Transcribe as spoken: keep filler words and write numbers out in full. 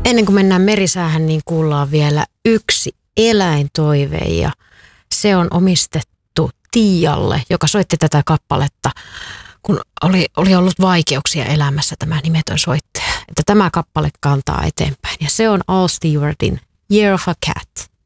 Ennen kuin mennään merisäähän, niin kuullaan vielä yksi eläintoive ja se on omistettu Tiialle, joka soitti tätä kappaletta, kun oli, oli ollut vaikeuksia elämässä tämä nimetön soittaja. Että tämä kappale kantaa eteenpäin ja se on Al Stewartin Year of a Cat.